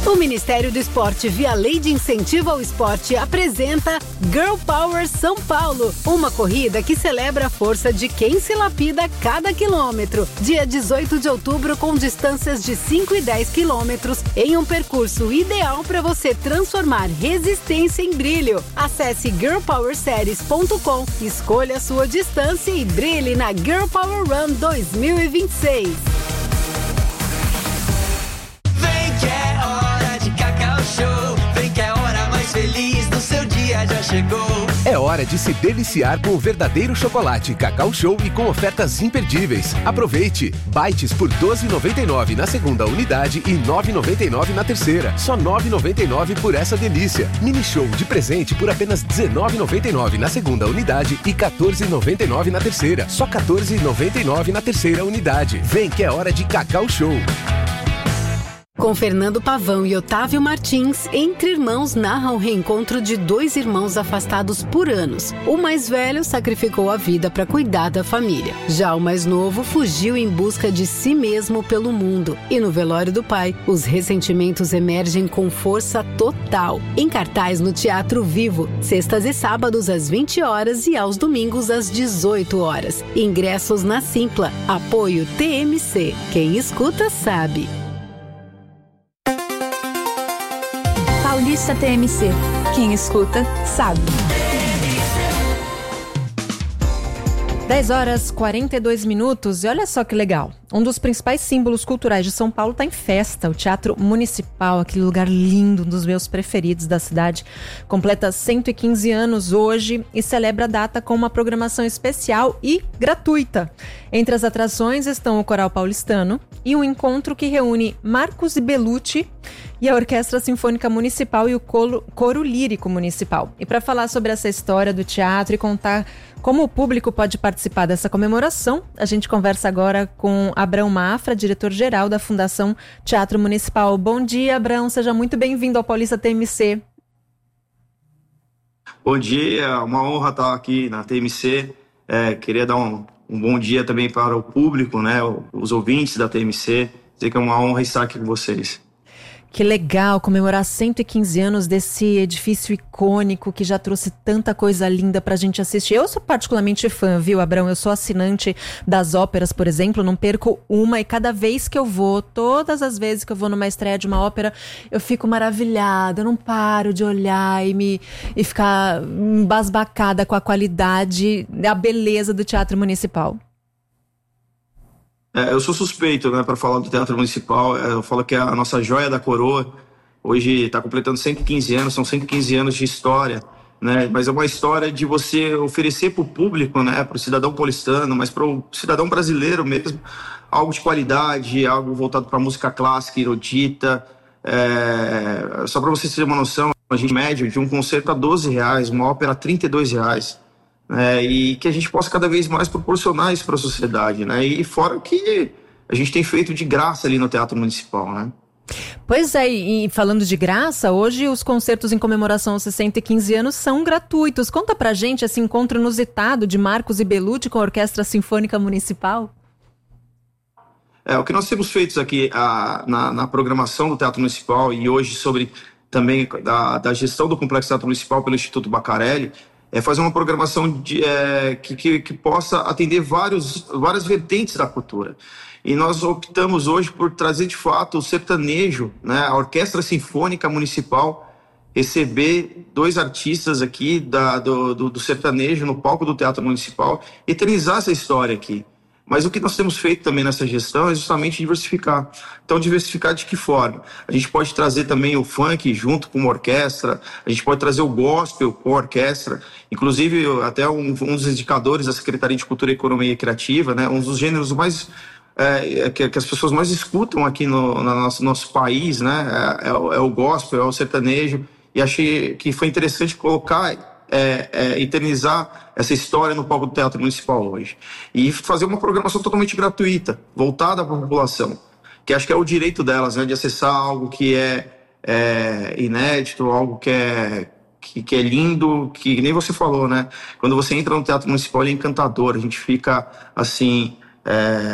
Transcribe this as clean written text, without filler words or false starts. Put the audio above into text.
O Ministério do Esporte, via Lei de Incentivo ao Esporte, apresenta Girl Power São Paulo, uma corrida que celebra a força de quem se lapida cada quilômetro. Dia 18 de outubro, com distâncias de 5 e 10 quilômetros, em um percurso ideal para você transformar resistência em brilho. Acesse girlpowerseries.com, escolha a sua distância e brilhe na Girl Power Run 2026. Feliz do seu dia já chegou. É hora de se deliciar com o verdadeiro chocolate Cacau Show e com ofertas imperdíveis. Aproveite! Bites por R$ 12,99 na segunda unidade e R$ 9,99 na terceira. Só R$ 9,99 por essa delícia. Mini Show de presente por apenas R$ 19,99 na segunda unidade e R$ 14,99 na terceira. Só R$ 14,99 na terceira unidade. Vem que é hora de Cacau Show. Com Fernando Pavão e Otávio Martins, Entre Irmãos narra o reencontro de dois irmãos afastados por anos. O mais velho sacrificou a vida para cuidar da família. Já o mais novo fugiu em busca de si mesmo pelo mundo. E no velório do pai, os ressentimentos emergem com força total. Em cartaz no Teatro Vivo, sextas e sábados às 20 horas e aos domingos às 18 horas. Ingressos na Simpla. Apoio TMC. Quem escuta sabe. Paulista TMC. Quem escuta, sabe. 10h42 e olha só que legal. Um dos principais símbolos culturais de São Paulo está em festa. O Teatro Municipal, aquele lugar lindo, um dos meus preferidos da cidade, completa 115 anos hoje e celebra a data com uma programação especial e gratuita. Entre as atrações estão o Coral Paulistano e um encontro que reúne Marcos e Belucci e a Orquestra Sinfônica Municipal e o Coro Lírico Municipal. E para falar sobre essa história do teatro e contar como o público pode participar dessa comemoração, a gente conversa agora com Abrão Mafra, diretor-geral da Fundação Teatro Municipal. Bom dia, Abrão. Seja muito bem-vindo ao Paulista TMC. Bom dia, uma honra estar aqui na TMC. Queria dar um bom dia também para o público, né, os ouvintes da TMC. Dizer que é uma honra estar aqui com vocês. Que legal comemorar 115 anos desse edifício icônico que já trouxe tanta coisa linda pra gente assistir. Eu sou particularmente fã, viu, Abrão? Eu sou assinante das óperas, por exemplo, não perco uma e cada vez que eu vou, todas as vezes que eu vou numa estreia de uma ópera, eu fico maravilhada, eu não paro de olhar e ficar embasbacada com a qualidade, a beleza do Teatro Municipal. Eu sou suspeito, né, para falar do Teatro Municipal. Eu falo que é a nossa joia da coroa. Hoje está completando 115 anos, são 115 anos de história, né? Mas é uma história de você oferecer para o público, né, para o cidadão paulistano, mas para o cidadão brasileiro mesmo, algo de qualidade, algo voltado para música clássica, erudita. Só para vocês terem uma noção, a gente médio de um concerto a R$12, uma ópera a R$32. E que a gente possa cada vez mais proporcionar isso para a sociedade, né? E fora que a gente tem feito de graça ali no Teatro Municipal, né? Pois é, e falando de graça, hoje os concertos em comemoração aos 115 anos são gratuitos. Conta pra gente esse encontro inusitado de Marcos e Belucci com a Orquestra Sinfônica Municipal. O que nós temos feito aqui na programação do Teatro Municipal e hoje sobre também da gestão do Complexo Teatro Municipal pelo Instituto Bacarelli, é fazer uma programação que possa atender várias vertentes da cultura. E nós optamos hoje por trazer, de fato, o sertanejo, né? A Orquestra Sinfônica Municipal receber dois artistas aqui do sertanejo no palco do Teatro Municipal, eternizar essa história aqui. Mas o que nós temos feito também nessa gestão é justamente diversificar. Então, diversificar de que forma? A gente pode trazer também o funk junto com uma orquestra, a gente pode trazer o gospel com a orquestra, inclusive até um dos indicadores da Secretaria de Cultura, Economia e Criativa, né? Um dos gêneros mais que as pessoas mais escutam aqui no nosso país, né? É o gospel, é o sertanejo, e achei que foi interessante colocar eternizar essa história no palco do Teatro Municipal hoje. E fazer uma programação totalmente gratuita, voltada para a população, que acho que é o direito delas, né, de acessar algo que é inédito, algo que é lindo, que nem você falou, né? Quando você entra no Teatro Municipal, ele é encantador, a gente fica assim...